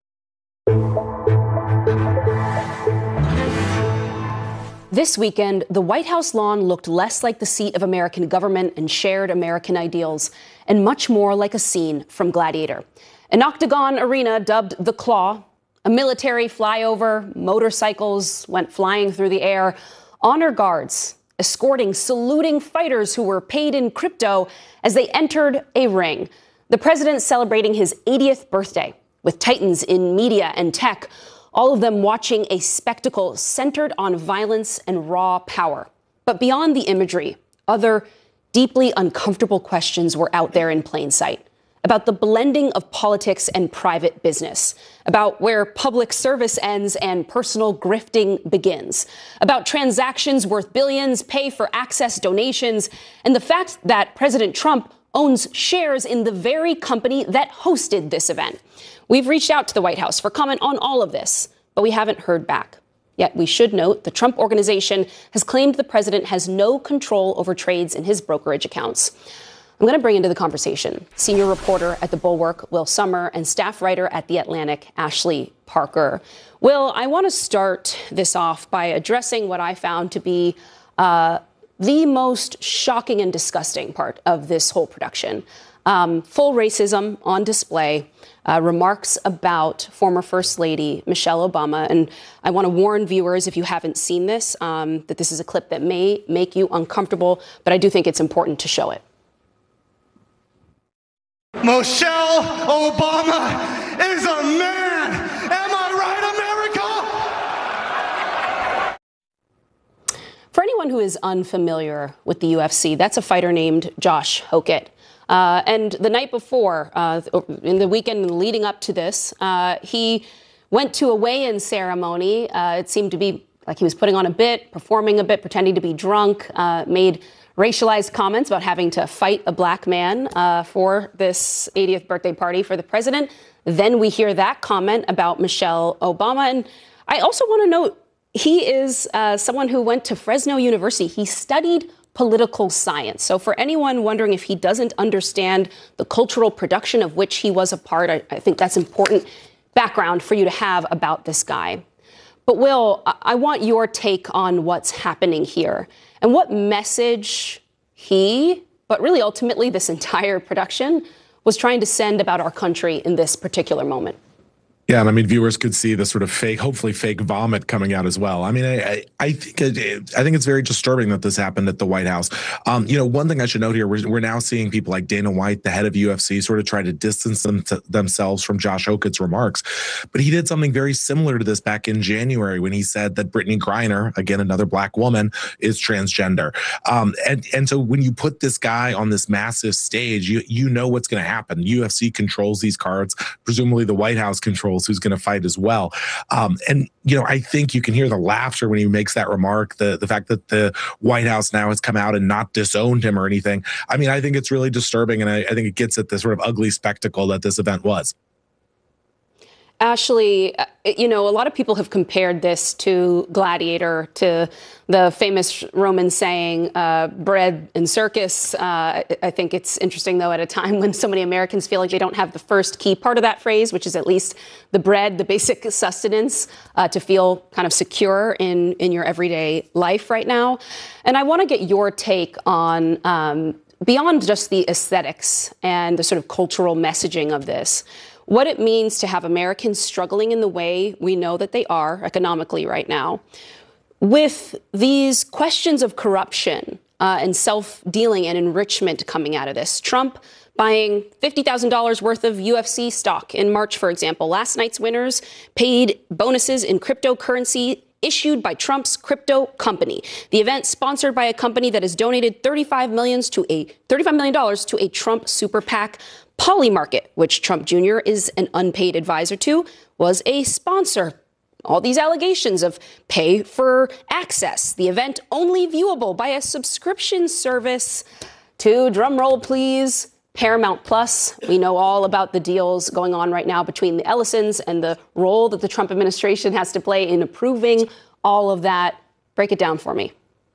This weekend, the White House lawn looked less like the seat of American government and shared American ideals, and much more like a scene from Gladiator. An octagon arena dubbed The Claw, a military flyover, motorcycles went flying through the air, honor guards escorting, saluting fighters who were paid in crypto as they entered a ring. The president celebrating his eightieth birthday with titans in media and tech, all of them watching a spectacle centered on violence and raw power. But beyond the imagery, other deeply uncomfortable questions were out there in plain sight about the blending of politics and private business, about where public service ends and personal grifting begins, about transactions worth billions, pay for access donations, and the fact that President Trump owns shares in the very company that hosted this event. We've reached out to the White House for comment on all of this, but we haven't heard back. Yet we should note the Trump Organization has claimed the president has no control over trades in his brokerage accounts. I'm going to bring into the conversation senior reporter at The Bulwark, Will Sommer, and staff writer at The Atlantic, Ashley Parker. Will, I want to start this off by addressing what I found to be uh, the most shocking and disgusting part of this whole production. Um, full racism on display, uh, remarks about former First Lady Michelle Obama. And I want to warn viewers, if you haven't seen this, um, that this is a clip that may make you uncomfortable, but I do think it's important to show it. Michelle Obama is a man. Am I right, America? For anyone who is unfamiliar with the U F C, that's a fighter named Josh Hokett. Uh, and the night before, uh, in the weekend leading up to this, uh, he went to a weigh-in ceremony. Uh, it seemed to be like he was putting on a bit, performing a bit, pretending to be drunk, uh, made racialized comments about having to fight a black man uh, for this eightieth birthday party for the president. Then we hear that comment about Michelle Obama. And I also want to note, he is uh, someone who went to Fresno University. He studied political science. So for anyone wondering if he doesn't understand the cultural production of which he was a part, I, I think that's important background for you to have about this guy. But Will, I, I want your take on what's happening here and what message he, but really ultimately this entire production, was trying to send about our country in this particular moment. Yeah, and I mean, viewers could see the sort of fake, hopefully fake vomit coming out as well. I mean, I I, I think it, I think it's very disturbing that this happened at the White House. Um, you know, one thing I should note here, we're, we're now seeing people like Dana White, the head of U F C, sort of try to distance them to themselves from Josh Hokett's remarks. But he did something very similar to this back in January when he said that Brittany Griner, again, another black woman, is transgender. Um, and, and so when you put this guy on this massive stage, you, you know what's going to happen. U F C controls these cards. Presumably the White House controls who's going to fight as well. Um, and, you know, I think you can hear the laughter when he makes that remark, the, the fact that the White House now has come out and not disowned him or anything. I mean, I think it's really disturbing, and I, I think it gets at the sort of ugly spectacle that this event was. Ashley, you know, a lot of people have compared this to Gladiator, to the famous Roman saying, uh, bread and circus. Uh, I think it's interesting, though, at a time when so many Americans feel like they don't have the first key part of that phrase, which is at least the bread, the basic sustenance, uh, to feel kind of secure in, in your everyday life right now. And I want to get your take on, um, beyond just the aesthetics and the sort of cultural messaging of this, what it means to have Americans struggling in the way we know that they are economically right now, with these questions of corruption uh, and self-dealing and enrichment coming out of this. Trump buying fifty thousand dollars worth of U F C stock in March, for example. Last night's winners paid bonuses in cryptocurrency issued by Trump's crypto company. The event, sponsored by a company that has donated thirty-five million dollars to a thirty-five million dollars to a Trump super PAC, Polymarket, which Trump Junior is an unpaid advisor to, was a sponsor. All these allegations of pay for access. The event only viewable by a subscription service to, drumroll please, Paramount Plus. We know all about the deals going on right now between the Ellisons and the role that the Trump administration has to play in approving all of that. Break it down for me.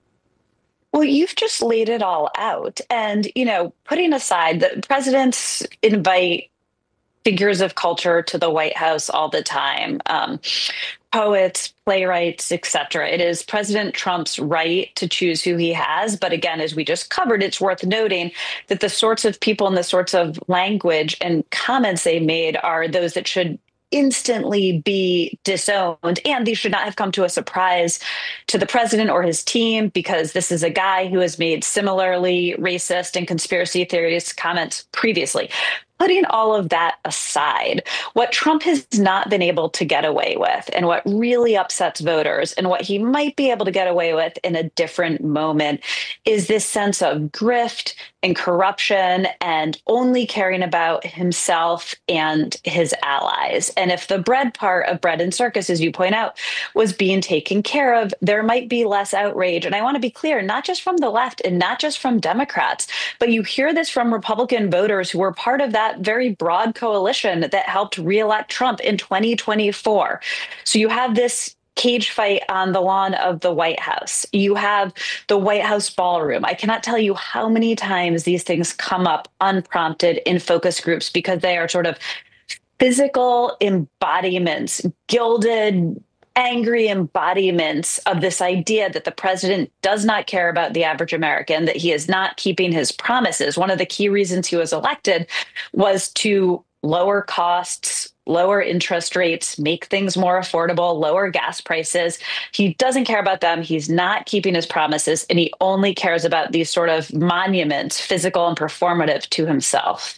Well, you've just laid it all out. And, you know, putting aside that presidents invite figures of culture to the White House all the time, um, poets, playwrights, et cetera. It is President Trump's right to choose who he has. But again, as we just covered, it's worth noting that the sorts of people and the sorts of language and comments they made are those that should instantly be disowned. And these should not have come to a surprise to the president or his team, because this is a guy who has made similarly racist and conspiracy theorist comments previously. Putting all of that aside, what Trump has not been able to get away with, and what really upsets voters, and what he might be able to get away with in a different moment, is this sense of grift and corruption and only caring about himself and his allies. And if the bread part of bread and circus, as you point out, was being taken care of, there might be less outrage. And I want to be clear, not just from the left and not just from Democrats, but you hear this from Republican voters who were part of that very broad coalition that helped reelect Trump in twenty twenty-four. So you have this cage fight on the lawn of the White House. You have the White House ballroom. I cannot tell you how many times these things come up unprompted in focus groups, because they are sort of physical embodiments, gilded, angry embodiments of this idea that the president does not care about the average American, that he is not keeping his promises. One of the key reasons he was elected was to lower costs, lower interest rates, make things more affordable, lower gas prices. He doesn't care about them. He's not keeping his promises, and he only cares about these sort of monuments, physical and performative, to himself.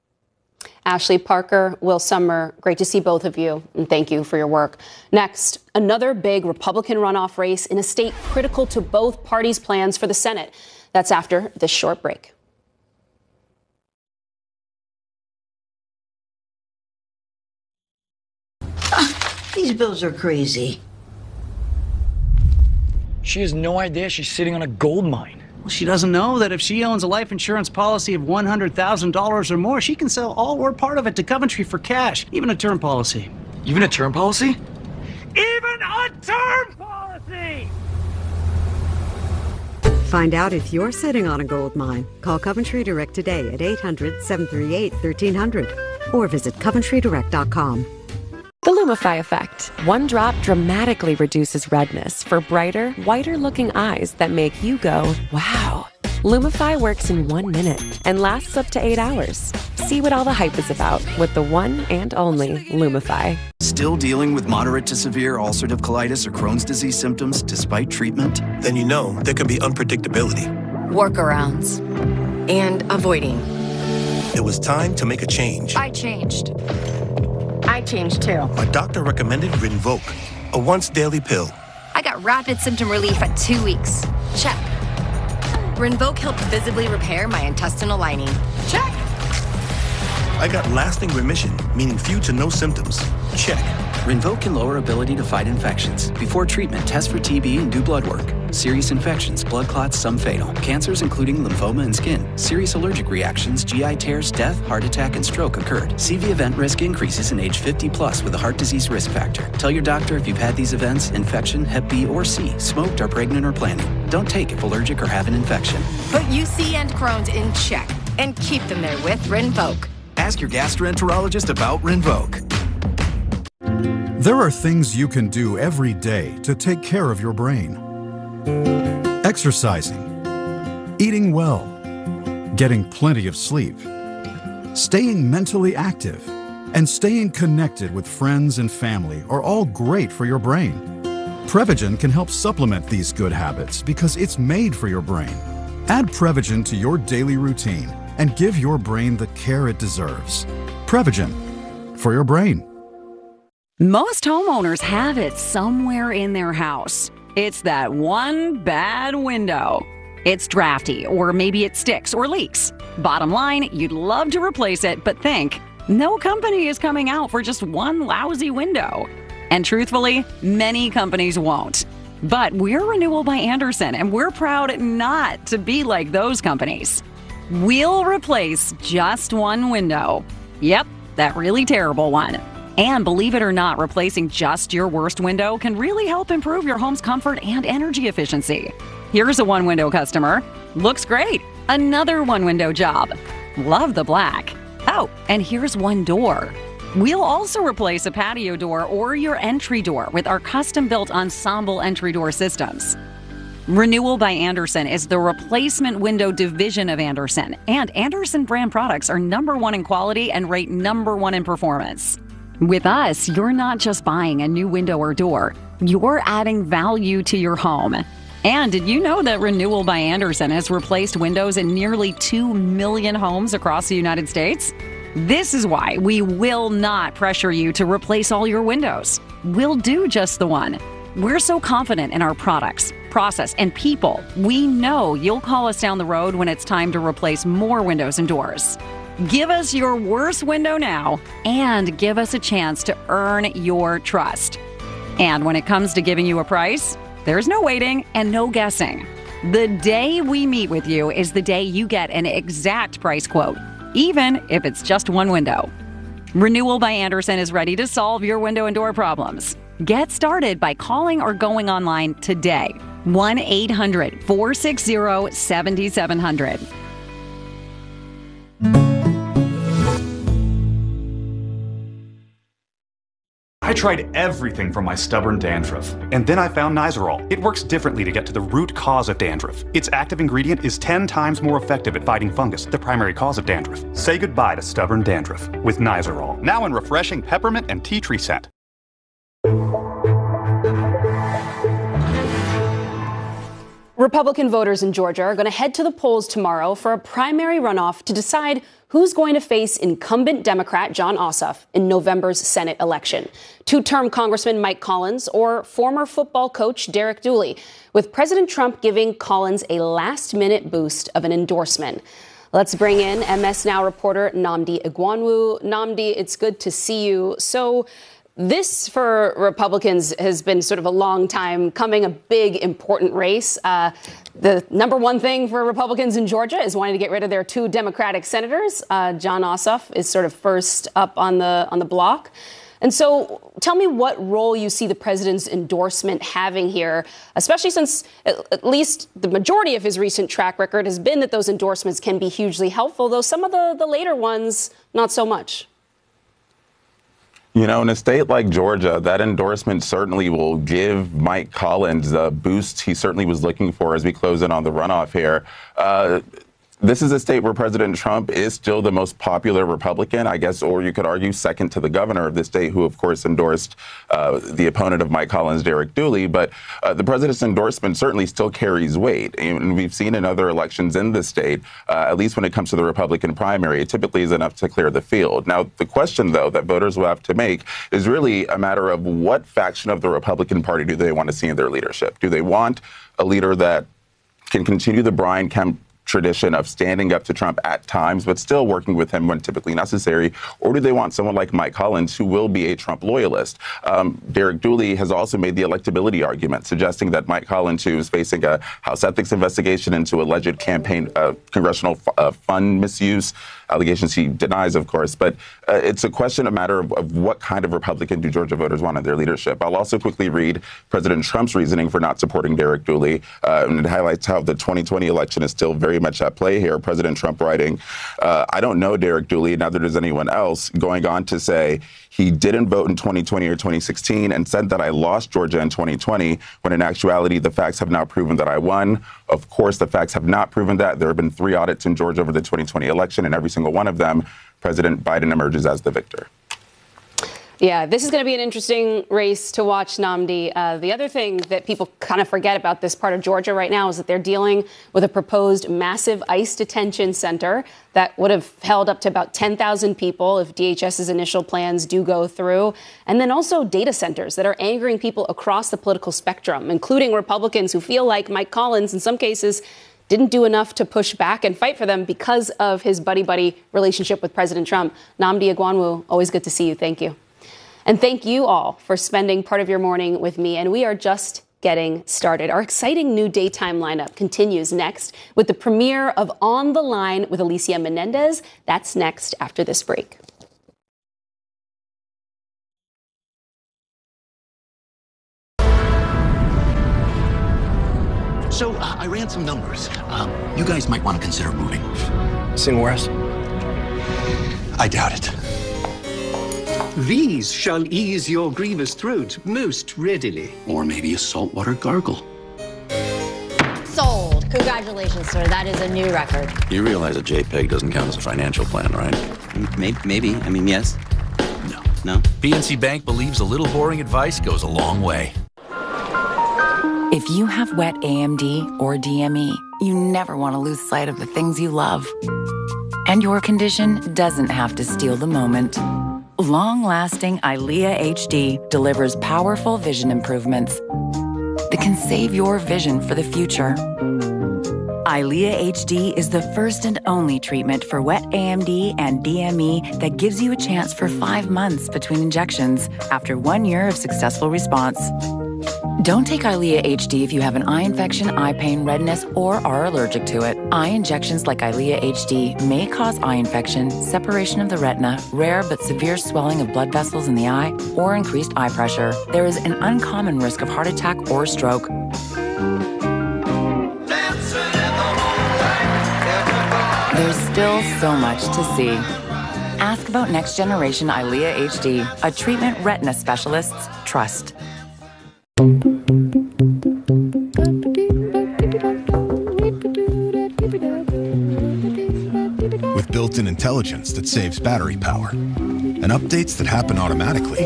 Ashley Parker, Will Sommer, great to see both of you, and thank you for your work. Next, another big Republican runoff race in a state critical to both parties' plans for the Senate. That's after this short break. These bills are crazy. She has no idea she's sitting on a gold mine. Well, she doesn't know that if she owns a life insurance policy of one hundred thousand dollars or more, she can sell all or part of it to Coventry for cash, even a term policy. Even a term policy? Even a term policy! Find out if you're sitting on a gold mine. Call Coventry Direct today at eight hundred, seven three eight, one three hundred or visit coventry direct dot com. The Lumify Effect. One drop dramatically reduces redness for brighter, whiter-looking eyes that make you go, wow. Lumify works in one minute and lasts up to eight hours. See what all the hype is about with the one and only Lumify. Still dealing with moderate to severe ulcerative colitis or Crohn's disease symptoms despite treatment? Then you know there can be unpredictability. Workarounds. And avoiding. It was time to make a change. I changed. I changed too. My doctor recommended Rinvoq, a once-daily pill. I got rapid symptom relief at two weeks. Check. Rinvoq helped visibly repair my intestinal lining. Check. I got lasting remission, meaning few to no symptoms. Check. Rinvoq can lower ability to fight infections. Before treatment, test for T B and do blood work. Serious infections, blood clots, some fatal. Cancers including lymphoma and skin. Serious allergic reactions, G I tears, death, heart attack, and stroke occurred. C V event risk increases in age fifty plus with a heart disease risk factor. Tell your doctor if you've had these events, infection, Hep B or C, smoked, are pregnant or planning. Don't take if allergic or have an infection. Put U C and Crohn's in check and keep them there with Rinvoq. Ask your gastroenterologist about Rinvoq. There are things you can do every day to take care of your brain. Exercising, eating well, getting plenty of sleep, staying mentally active, and staying connected with friends and family are all great for your brain. Prevagen can help supplement these good habits because it's made for your brain. Add Prevagen to your daily routine and give your brain the care it deserves. Prevagen, for your brain. Most homeowners have it somewhere in their house. It's that one bad window. It's drafty, or maybe it sticks or leaks. Bottom line, you'd love to replace it, but think, no company is coming out for just one lousy window. And truthfully, many companies won't. But we're Renewal by Andersen, and we're proud not to be like those companies. We'll replace just one window. Yep, that really terrible one. And believe it or not, replacing just your worst window can really help improve your home's comfort and energy efficiency. Here's a one-window customer. Looks great. Another one-window job. Love the black. Oh, and here's one door. We'll also replace a patio door or your entry door with our custom-built ensemble entry door systems. Renewal by Andersen is the replacement window division of Andersen, and Andersen brand products are number one in quality and rate number one in performance. With us, you're not just buying a new window or door, you're adding value to your home. And did you know that Renewal by Andersen has replaced windows in nearly two million homes across the United States? This is why we will not pressure you to replace all your windows. We'll do just the one. We're so confident in our products, process, and people. We know you'll call us down the road when it's time to replace more windows and doors. Give us your worst window now and give us a chance to earn your trust. And when it comes to giving you a price, there's no waiting and no guessing. The day we meet with you is the day you get an exact price quote, even if it's just one window. Renewal by Andersen is ready to solve your window and door problems. Get started by calling or going online today. one eight hundred, four six zero, seven seven zero zero. I tried everything for my stubborn dandruff, and then I found Nizoral. It works differently to get to the root cause of dandruff. Its active ingredient is ten times more effective at fighting fungus, the primary cause of dandruff. Say goodbye to stubborn dandruff with Nizoral. Now in refreshing peppermint and tea tree scent. Republican voters in Georgia are going to head to the polls tomorrow for a primary runoff to decide who's going to face incumbent Democrat Jon Ossoff in November's Senate election. Two-term Congressman Mike Collins or former football coach Derek Dooley, with President Trump giving Collins a last-minute boost of an endorsement. Let's bring in M S Now reporter Nnamdi Egwuonwu. Nnamdi, it's good to see you. So this, for Republicans, has been sort of a long time coming, a big, important race. Uh, the number one thing for Republicans in Georgia is wanting to get rid of their two Democratic senators. Uh, Jon Ossoff is sort of first up on the on the block. And so tell me what role you see the president's endorsement having here, especially since at least the majority of his recent track record has been that those endorsements can be hugely helpful, though some of the, the later ones, not so much. You know, in a state like Georgia, that endorsement certainly will give Mike Collins the boost he certainly was looking for as we close in on the runoff here. Uh, This is a state where President Trump is still the most popular Republican, I guess, or you could argue second to the governor of the state, who, of course, endorsed uh, the opponent of Mike Collins, Derek Dooley. But uh, the president's endorsement certainly still carries weight. And we've seen in other elections in the state, uh, at least when it comes to the Republican primary, it typically is enough to clear the field. Now, the question, though, that voters will have to make is really a matter of what faction of the Republican Party do they want to see in their leadership? Do they want a leader that can continue the Brian Kemp tradition of standing up to Trump at times, but still working with him when typically necessary? Or do they want someone like Mike Collins, who will be a Trump loyalist? Um, Derek Dooley has also made the electability argument, suggesting that Mike Collins, who is facing a House ethics investigation into alleged campaign uh, congressional f- uh, fund misuse, allegations he denies, of course, but uh, it's a question, a matter of, of what kind of Republican do Georgia voters want in their leadership. I'll also quickly read President Trump's reasoning for not supporting Derek Dooley, uh, and it highlights how the twenty twenty election is still very much at play here. President Trump writing, uh, I don't know Derek Dooley, neither does anyone else, going on to say he didn't vote in twenty twenty or twenty sixteen and said that I lost Georgia in twenty twenty, when in actuality, the facts have now proven that I won. Of course, the facts have not proven that. There have been three audits in Georgia over the twenty twenty election, and every single one of them, President Biden emerges as the victor. Yeah, this is going to be an interesting race to watch, Nnamdi. Uh, the other thing that people kind of forget about this part of Georgia right now is that they're dealing with a proposed massive ICE detention center that would have held up to about ten thousand people if DHS's initial plans do go through. And then also data centers that are angering people across the political spectrum, including Republicans who feel like Mike Collins, in some cases, didn't do enough to push back and fight for them because of his buddy-buddy relationship with President Trump. Nnamdi Egwuonwu, always good to see you. Thank you. And thank you all for spending part of your morning with me. And we are just getting started. Our exciting new daytime lineup continues next with the premiere of On the Line with Alicia Menendez. That's next after this break. So uh, I ran some numbers. Um, you guys might want to consider moving. Sing West? I doubt it. These shall ease your grievous throat most readily. Or maybe a saltwater gargle. Sold. Congratulations, sir. That is a new record. You realize a JPEG doesn't count as a financial plan, right? Maybe. maybe. I mean, yes. No. No? P N C Bank believes a little boring advice goes a long way. If you have wet A M D or D M E, you never want to lose sight of the things you love. And your condition doesn't have to steal the moment. Long-lasting EYLEA H D delivers powerful vision improvements that can save your vision for the future. EYLEA H D is the first and only treatment for wet A M D and D M E that gives you a chance for five months between injections after one year of successful response. Don't take EYLEA H D if you have an eye infection, eye pain, redness, or are allergic to it. Eye injections like EYLEA H D may cause eye infection, separation of the retina, rare but severe swelling of blood vessels in the eye, or increased eye pressure. There is an uncommon risk of heart attack or stroke. There's still so much to see. Ask about next generation EYLEA H D, a treatment retina specialists trust. With built-in intelligence that saves battery power and updates that happen automatically,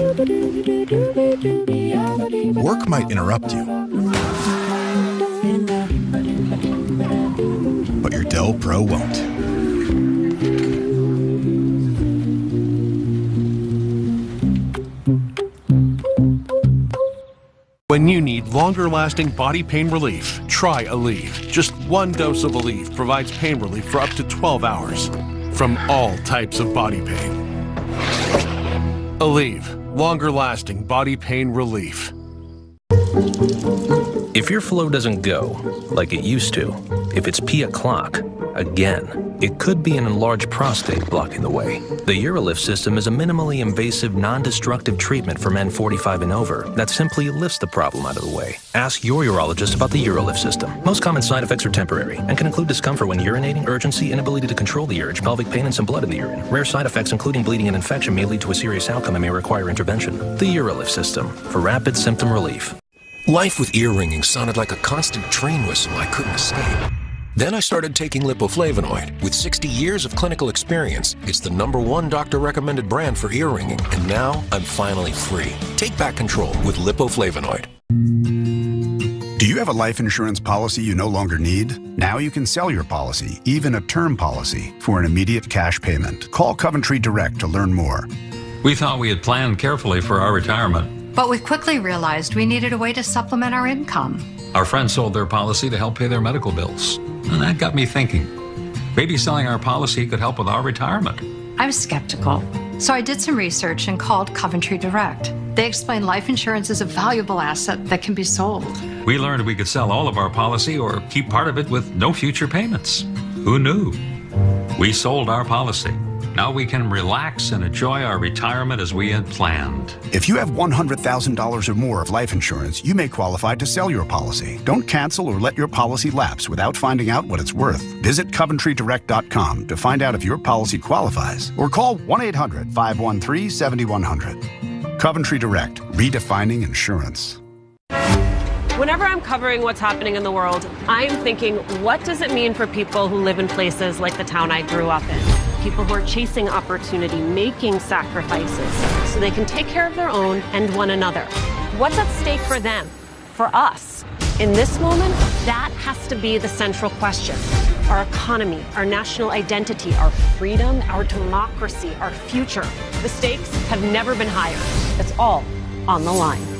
work might interrupt you, but your Dell Pro won't. When you need longer-lasting body pain relief, try Aleve. Just one dose of Aleve provides pain relief for up to twelve hours from all types of body pain. Aleve, longer-lasting body pain relief. If your flow doesn't go like it used to, if it's pee o'clock, again, it could be an enlarged prostate blocking the way. The UroLift system is a minimally invasive, non-destructive treatment for men forty-five and over that simply lifts the problem out of the way. Ask your urologist about the UroLift system. Most common side effects are temporary and can include discomfort when urinating, urgency, inability to control the urge, pelvic pain, and some blood in the urine. Rare side effects, including bleeding and infection, may lead to a serious outcome and may require intervention. The UroLift system for rapid symptom relief. Life with ear ringing sounded like a constant train whistle I couldn't escape. Then I started taking Lipoflavonoid. With sixty years of clinical experience, it's the number one doctor-recommended brand for ear ringing, and now I'm finally free. Take back control with Lipoflavonoid. Do you have a life insurance policy you no longer need? Now you can sell your policy, even a term policy, for an immediate cash payment. Call Coventry Direct to learn more. We thought we had planned carefully for our retirement. But we quickly realized we needed a way to supplement our income. Our friends sold their policy to help pay their medical bills. And that got me thinking. Maybe selling our policy could help with our retirement. I was skeptical. So I did some research and called Coventry Direct. They explained life insurance is a valuable asset that can be sold. We learned we could sell all of our policy or keep part of it with no future payments. Who knew? We sold our policy. Now we can relax and enjoy our retirement as we had planned. If you have one hundred thousand dollars or more of life insurance, you may qualify to sell your policy. Don't cancel or let your policy lapse without finding out what it's worth. Visit Coventry Direct dot com to find out if your policy qualifies, or call one eight hundred, five one three, seven one zero zero. Coventry Direct, redefining insurance. Whenever I'm covering what's happening in the world, I'm thinking, what does it mean for people who live in places like the town I grew up in? People who are chasing opportunity, making sacrifices so they can take care of their own and one another. What's at stake for them, for us? In this moment, that has to be the central question. Our economy, our national identity, our freedom, our democracy, our future. The stakes have never been higher. It's all on the line.